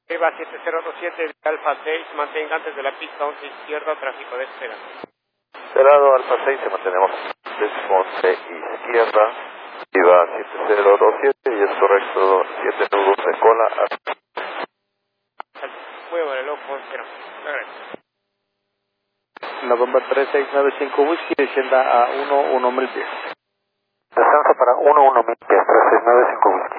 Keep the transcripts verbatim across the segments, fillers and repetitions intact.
Viva siete cero dos siete, Alfa seis, mantenga antes de la pista once izquierda, tráfico de espera. Cerrado Alfa seis, se mantenemos décimo once izquierda, Viva siete cero dos siete y es correcto siete nudos de cola. Muy bueno, el ojo, cero. November tres seis nueve cinco Whisky, descienda a uno uno mil pies. Descanso para uno uno mil pies, tres seis nueve cinco Whisky.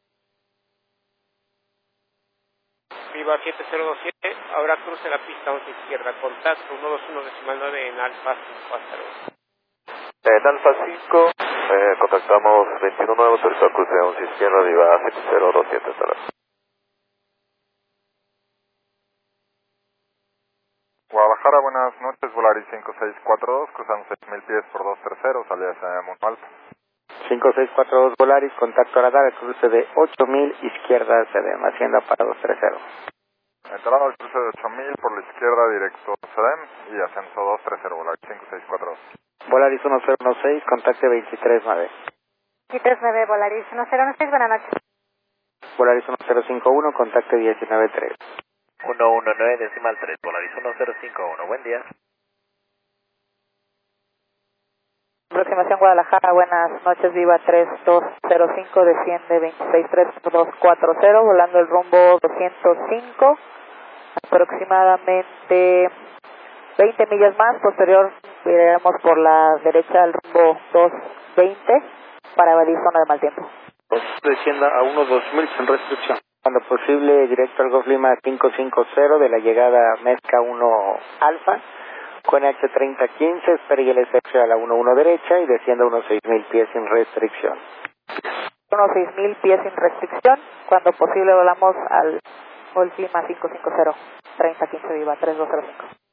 Viva siete cero dos siete, ahora cruce la pista once izquierda, contacto ciento veintiuno decimal nueve en Alfa cinco, hasta luego. En Alfa cinco, eh, contactamos veintiuno nueve, autorizado cruce once izquierda, Viva siete cero dos siete, hasta luego. Guadalajara, buenas noches, Volaris cinco seis cuatro dos, cruzando seis mil pies por dos tres cero, salida hacia Monte Alto. cinco seis cuatro dos Volaris, contacto radar, el cruce de ocho mil izquierda, C D M, hacienda para dos tres cero. Entrada al cruce de ocho mil por la izquierda, directo C D M y ascenso dos tres cero, Volaris cinco seis cuatro dos. Volaris uno cero uno seis, contacte veintitrés nueve. veintitrés nueve, Volaris uno cero uno seis, buenas noches. Volaris uno cero cinco uno, contacte diecinueve tres. uno uno nueve decimal tres, Volaris uno cero cinco uno, buen día. Aproximación Guadalajara, buenas noches, Viva tres dos cero cinco, desciende veintiséis tres dos cuatro cero, volando el rumbo doscientos cinco, aproximadamente veinte millas más, posterior iremos por la derecha al rumbo doscientos veinte para evadir zona de mal tiempo. Descienda a uno dos mil sin restricción. Cuando posible, directo al Golf Lima cinco cinco cero de la llegada Mezca uno Alfa, con H treinta quince, espere y el S X a la uno uno derecha y descienda unos seis mil pies sin restricción. Unos seis mil pies sin restricción, cuando posible volamos al Golf Lima cinco cinco cero, treinta quince Viva tres dos cero cinco.